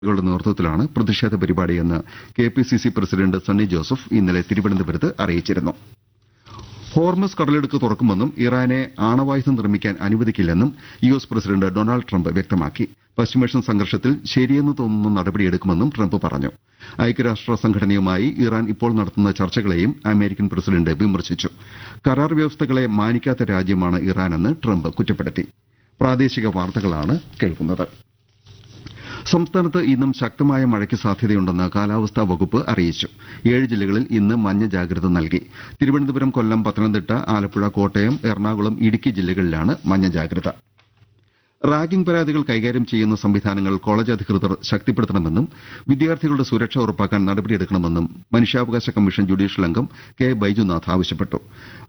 യുടെ നേതൃത്വത്തിലാണ് പ്രതിഷേധ പരിപാടിയെന്ന് കെപിസിസി പ്രസിഡന്റ് സണ്ണി ജോസഫ് ഇന്നലെ തിരുവനന്തപുരത്ത് അറിയിച്ചിരുന്നു. ഹോർമസ് കടലിടുക്ക് തുറക്കുമെന്നും ഇറാനെ ആണവായുധം നിർമ്മിക്കാൻ അനുവദിക്കില്ലെന്നും യുഎസ് പ്രസിഡന്റ് ഡൊണാൾഡ് ട്രംപ് വ്യക്തമാക്കി. പശ്ചിമേഷ്യൻ സംഘർഷത്തിൽ ശരിയെന്ന് തോന്നുന്ന നടപടിയെടുക്കുമെന്നും ട്രംപ് പറഞ്ഞു. ഐക്യരാഷ്ട്ര സംഘടനയുമായി ഇറാൻ ഇപ്പോൾ നടത്തുന്ന ചർച്ചകളെയും അമേരിക്കൻ പ്രസിഡന്റ് വിമർശിച്ചു. കരാർ വ്യവസ്ഥകളെ മാനിക്കാത്ത രാജ്യമാണ് ഇറാനെന്ന് ട്രംപ് കുറ്റപ്പെടുത്തി. പ്രാദേശിക വാർത്തകളാണ് കേൾക്കുന്നത്. സംസ്ഥാനത്ത് ഇന്നും ശക്തമായ മഴയ്ക്ക് സാധ്യതയുണ്ടെന്ന് കാലാവസ്ഥാ വകുപ്പ് അറിയിച്ചു. 7 ജില്ലകളിൽ ഇന്ന് മഞ്ഞ ജാഗ്രത നൽകി. തിരുവനന്തപുരം, കൊല്ലം, പത്തനംതിട്ട, ആലപ്പുഴ, കോട്ടയം, എറണാകുളം, ഇടുക്കി ജില്ലകളിലാണ് മഞ്ഞ ജാഗ്രത. റാഗിംഗ് പരാതികൾ കൈകാര്യം ചെയ്യുന്ന സംവിധാനങ്ങൾ കോളേജ് അധികൃതർ ശക്തിപ്പെടുത്തണമെന്നും വിദ്യാർത്ഥികളുടെ സുരക്ഷ ഉറപ്പാക്കാൻ നടപടിയെടുക്കണമെന്നും മനുഷ്യാവകാശ കമ്മീഷൻ ജുഡീഷ്യൽ അംഗം കെ ബൈജുനാഥ് ആവശ്യപ്പെട്ടു.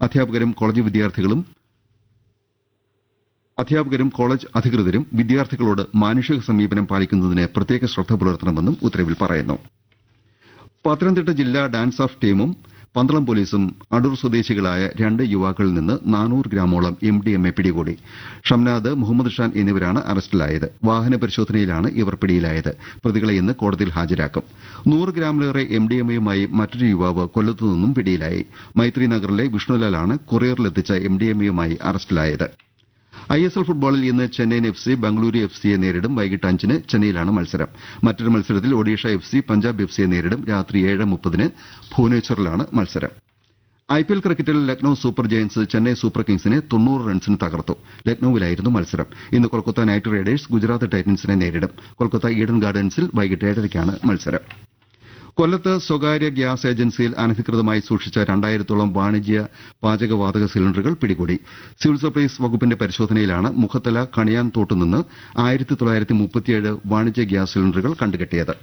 അധ്യാപകരും കോളേജ് അധികൃതരും വിദ്യാർത്ഥികളോട് മാനുഷിക സമീപനം പാലിക്കുന്നതിന് പ്രത്യേക ശ്രദ്ധ പുലർത്തണമെന്നും ഉത്തരവിൽ പറയുന്നു. പത്തനംതിട്ട ജില്ലാ ഡാൻസ് ഓഫ് ടീമും പന്തളം പോലീസും അടൂർ സ്വദേശികളായ 2 യുവാക്കളിൽ നിന്ന് 400 ഗ്രാമോളം MDMA പിടികൂടി. ഷംനാദ്, മുഹമ്മദ് ഷാൻ എന്നിവരാണ് അറസ്റ്റിലായത്. വാഹന പരിശോധനയിലാണ് ഇവർ പിടിയിലായത്. പ്രതികളെ ഇന്ന് കോടതിയിൽ ഹാജരാക്കും. 100 ഗ്രാമിലേറെ MDMAയുമായി മറ്റൊരു യുവാവ് കൊല്ലത്തു നിന്നും പിടിയിലായി. മൈത്രി നഗറിലെ വിഷ്ണുലാലാണ് കൊറിയറിലെത്തിച്ച MDMAയുമായി അറസ്റ്റിലായത്. ISL ഫുട്ബോളിൽ ഇന്ന് ചെന്നൈയിൻ FC ബംഗളൂരു FCയെ നേരിടും. വൈകിട്ട് 5-ന് ചെന്നൈയിലാണ് മത്സരം. മറ്റൊരു മത്സരത്തിൽ ഒഡീഷ FC പഞ്ചാബ് FCയെ നേരിടും. രാത്രി 7:30-ന് ഭുവനേശ്വറിലാണ് മത്സരം. IPL ക്രിക്കറ്റിൽ Lucknow super Giants Chennai super കിങ്സിനെ 90 റൺസിന് തകർത്തു. ലക്നൌവിലായിരുന്നു മത്സരം. ഇന്ന് കൊൽക്കത്ത നൈറ്റ് റൈഡേഴ്സ് ഗുജറാത്ത് ടൈറ്റൻസിനെ നേരിടും. കൊൽക്കത്ത ഈഡൻ ഗാർഡൻസിൽ വൈകിട്ട് 7:30-ക്കാണ് മത്സരം. കൊല്ലത്ത് സ്വകാര്യ ഗ്യാസ് ഏജൻസിയിൽ അനധികൃതമായി സൂക്ഷിച്ച 2000-ഓളം വാണിജ്യ പാചകവാതക സിലിണ്ടറുകൾ പിടികൂടി. സിവിൽ സപ്ലൈസ് വകുപ്പിന്റെ പരിശോധനയിലാണ് മുഖത്തല കണിയാൻ തോട്ടുനിന്ന് 1937 വാണിജ്യ ഗ്യാസ് സിലിണ്ടറുകൾ കണ്ടുകെട്ടിയത്.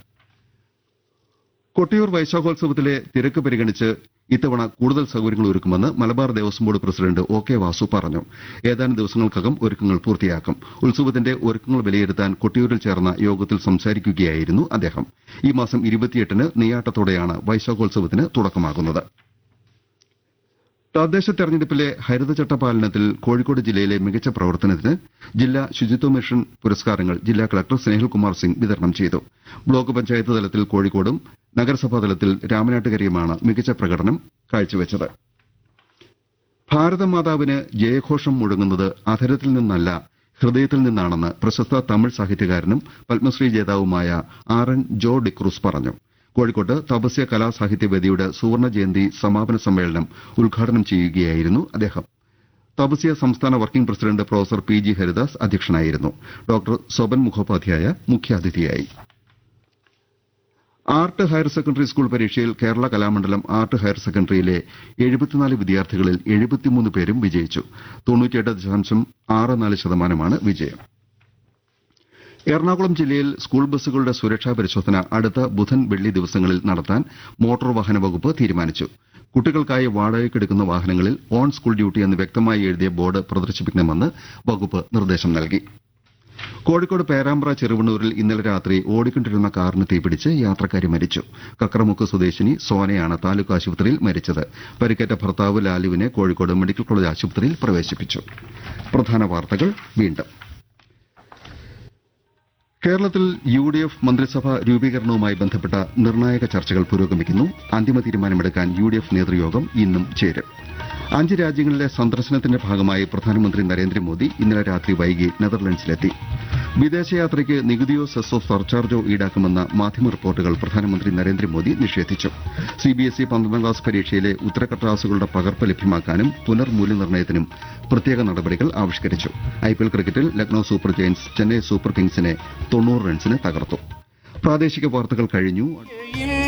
കൊട്ടിയൂർ വൈശാഖോത്സവത്തിലെ തിരക്ക് പരിഗണിച്ച് ഇത്തവണ കൂടുതൽ സൌകര്യങ്ങൾ ഒരുക്കുമെന്ന് Malabar Devaswom board president OK Vasu പറഞ്ഞു. ഏതാനും ദിവസങ്ങൾക്കകം ഒരുക്കങ്ങൾ പൂർത്തിയാക്കും. ഉത്സവത്തിന്റെ ഒരുക്കങ്ങൾ വിലയിരുത്താൻ കൊട്ടിയൂരിൽ ചേർന്ന യോഗത്തിൽ സംസാരിക്കുകയായിരുന്നു അദ്ദേഹം. ഈ മാസം 28-ന് നെയ്യാട്ടത്തോടെയാണ് വൈശാഖോത്സവത്തിന് തുടക്കമാകുന്നത്. തദ്ദേശ തെരഞ്ഞെടുപ്പിലെ ഹരിതചട്ട പാലനത്തിൽ കോഴിക്കോട് ജില്ലയിലെ മികച്ച പ്രവർത്തനത്തിന് ജില്ലാ ശുചിത്വ മിഷൻ പുരസ്കാരങ്ങൾ ജില്ലാ കളക്ടർ സ്നേഹിൽകുമാർ സിംഗ് വിതരണം ചെയ്തു. ബ്ലോക്ക് പഞ്ചായത്ത് തലത്തിൽ കോഴിക്കോടും നഗരസഭാ തലത്തിൽ രാമനാട്ടുകരയുമാണ് മികച്ച പ്രകടനം കാഴ്ചവെച്ചത്. ഭാരതമാതാവിന് ജയഘോഷം മുഴങ്ങുന്നത് അധരത്തിൽ നിന്നല്ല, ഹൃദയത്തിൽ നിന്നാണെന്ന് പ്രശസ്ത തമിഴ് സാഹിത്യകാരനും പത്മശ്രീ ജേതാവുമായ RN ജോ ഡിക്രൂസ് പറഞ്ഞു. കോഴിക്കോട്ട് തപസ്യ കലാസാഹിത്യവേദിയുടെ സുവർണ ജയന്തി സമാപന സമ്മേളനം ഉദ്ഘാടനം ചെയ്യുകയായിരുന്നു അദ്ദേഹം. തപസ്യ സംസ്ഥാന working president professor PG Haridas അധ്യക്ഷനായിരുന്നു. ഡോക്ടർ സ്വപൻ മുഖോപാധ്യായ മുഖ്യാതിഥിയായി. ആർട്ട് ഹയർ സെക്കൻഡറി സ്കൂൾ പരീക്ഷയിൽ കേരള കലാമണ്ഡലം ആർട്ട് ഹയർ സെക്കൻഡറിയിലെ 74 വിദ്യാർത്ഥികളിൽ 73 പേരും വിജയിച്ചു. 98.64% വിജയം. എറണാകുളം ജില്ലയിൽ സ്കൂൾ ബസ്സുകളുടെ സുരക്ഷാ പരിശോധന അടുത്ത ബുധൻ, വെള്ളി ദിവസങ്ങളിൽ നടത്താൻ മോട്ടോർ വാഹന വകുപ്പ് തീരുമാനിച്ചു. കുട്ടികൾക്കായി വാടകയ്ക്കെടുക്കുന്ന വാഹനങ്ങളിൽ ഓൺ സ്കൂൾ ഡ്യൂട്ടി എന്ന് വ്യക്തമായി എഴുതിയ ബോർഡ് പ്രദർശിപ്പിക്കണമെന്ന് വകുപ്പ് നിർദ്ദേശം നൽകി. കോഴിക്കോട് പേരാമ്പ്ര ചെറുവണ്ണൂരിൽ ഇന്നലെ രാത്രി ഓടിക്കൊണ്ടിരുന്ന കാറിന് തീപിടിച്ച് യാത്രക്കാരി മരിച്ചു. കക്രമുക്ക് സ്വദേശിനി സോനയാണ് താലൂക്ക് ആശുപത്രിയിൽ മരിച്ചത്. പരിക്കേറ്റ ഭർത്താവ് ലാലുവിനെ കോഴിക്കോട് മെഡിക്കൽ കോളേജ് ആശുപത്രിയിൽ പ്രവേശിപ്പിച്ചു. പ്രധാന വാർത്തകൾ വീണ്ടും. കേരളത്തിൽ UDF മന്ത്രിസഭാ രൂപീകരണവുമായി ബന്ധപ്പെട്ട നിർണായക ചർച്ചകൾ പുരോഗമിക്കുന്നു. അന്തിമ തീരുമാനമെടുക്കാൻ UDF നേതൃയോഗം ഇന്നും ചേരും. 5 രാജ്യങ്ങളിലെ സന്ദർശനത്തിന്റെ ഭാഗമായി പ്രധാനമന്ത്രി നരേന്ദ്രമോദി ഇന്നലെ രാത്രി വൈകി നെതർലൻഡ്സിലെത്തി. വിദേശയാത്രയ്ക്ക് നികുതിയോ സെസ്സോ സർചാർജോ ഈടാക്കുമെന്ന മാധ്യമ റിപ്പോർട്ടുകൾ പ്രധാനമന്ത്രി നരേന്ദ്രമോദി നിഷേധിച്ചു. CBSE 12ാം ക്ലാസ് പരീക്ഷയിലെ ഉത്തരക്കടലാസുകളുടെ പകർപ്പ് ലഭ്യമാക്കാനും പുനർമൂല്യനിർണ്ണയത്തിനും പ്രത്യേക നടപടികൾ ആവിഷ്കരിച്ചു. IPL ക്രിക്കറ്റിൽ Lucknow super Giants Chennai super കിങ്സിനെ 90 റൺസിന് തകർത്തു. പ്രാദേശിക വാർത്തകൾ കഴിഞ്ഞു.